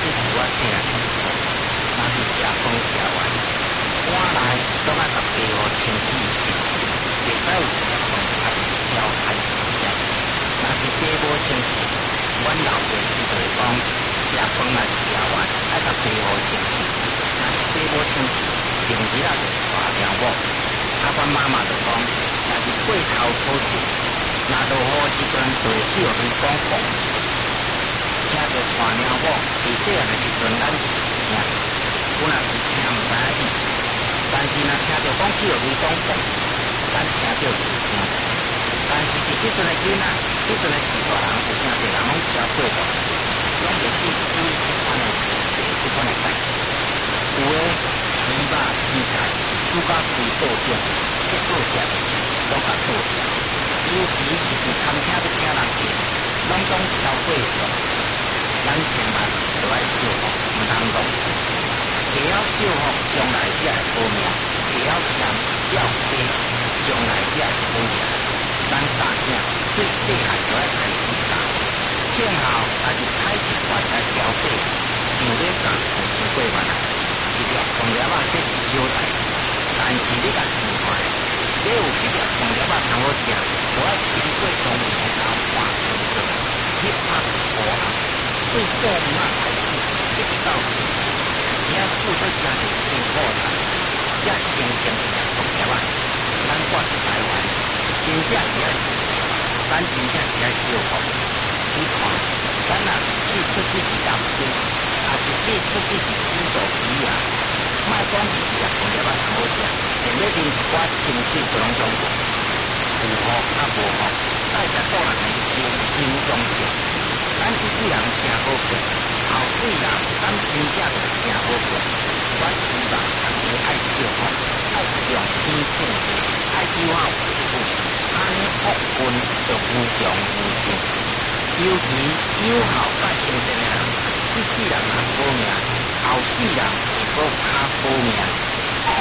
这是我醒来的时候，若是食饭食完，碗内拢爱甲爸母清洗清洗，袂使有食饭还是小菜小食。若是爸母清洗，阮老爸伊就会讲，食饭若是食完，爱甲爸母清洗。若是爸母清洗，平日啊就是大猫某。啊，阮妈妈就讲，若是过头讨钱，若落雨时阵就会叫雷公降雨。听着大猫某，伫细汉的时阵，咱是听，有若是听毋知影意思，但是若听着讲叫雷公降雨，咱听着就是听。但是是即阵的囡仔，即阵的时大人，有真侪人拢超过大，拢袂去注意即款的事情，即款的代志。有诶鱼肉青菜煮甲规桌顶，结果食袂起，拢甲倒掉。尤其是伫餐厅要请人客，拢总超过上，咱千万着爱惜福，毋通浪费。会晓惜福，将来才会好命；会晓谦，要低，将来才会好命。咱大囝对细汉就爱开始教，庆后也是开习惯来调配，像咧教父亲过万啊。一粒红粒仔这是小代志，但是你甲想看，你有一粒红粒仔通好食，就爱经过中年后换成色，一拍无红，对父母啊开始直到死，只要付出真侪辛苦啦，才形成一粒红粒仔。咱我是台湾，真正是爱惜福，咱真正是爱惜福。你看，咱若是去出去是南京，也是去出去是新竹鱼啊，莫讲是一粒红粒仔通好食，连咧啉一寡清水都拢总过。有福啊无福，再食个人的心心中性。咱一世人真好过，后世人咱真正就是真好过。我希望大家爱惜福，爱用心敬事，爱友好父母，安尼福分就无穷无尽。尤其友好甲亲近的人，一世人也好命，后世人会搁较好命。